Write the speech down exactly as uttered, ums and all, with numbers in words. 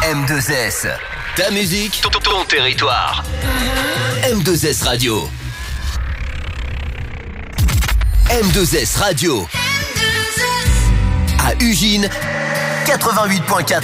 M deux S. Ta musique, ton, ton territoire. M deux S Radio. M deux S Radio. À Ugine, quatre-vingt-huit point quatre.